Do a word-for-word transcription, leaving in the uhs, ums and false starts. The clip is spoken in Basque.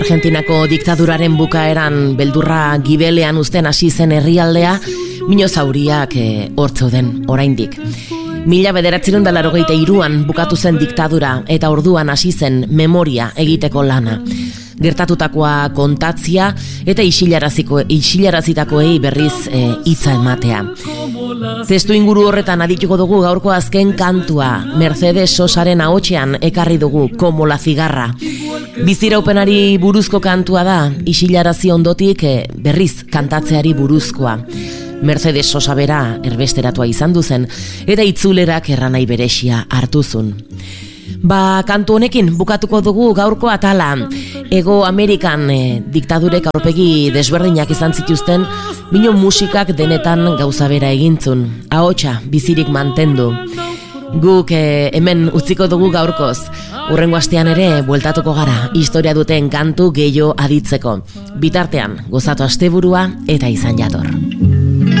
Argentinako diktaduraren bukaeran beldurra gibelean uzten hasi zen herrialdea, minozauriak hortzeuden oraindik. Mila bederatzerun da laurogeita hiruan bukatu zen diktadura eta orduan hasi zen memoria egiteko lana. Gertatutakoa kontatzia eta isilaraziko isilarazitakoei berriz hitza ematea. Testu inguru horretan adituko dugu gaurko azken kantua, Mercedes Sosaren ahotsean ekarri dugu Como la cigarra. Biziraupenari buruzko kantua da, isilarazi ondotik berriz kantatzeari buruzkoa. Mercedes Sosa bera erbesteratua izan duzen eta itzulerak erranai beresia hartuzun. Ba, kantu honekin bukatuko dugu gaurko atala. Ego Amerikan e, diktadurek aurpegi desberdinak izan zituzten, bino musikak denetan gauza bera egintzun. Ahotsa bizirik mantendu. Guk e, hemen utziko dugu gaurkoz. Hurrengo astean ere bueltatuko gara historia duten kantu gehiago aditzeko. Bitartean, gozatu asteburua eta izan jator.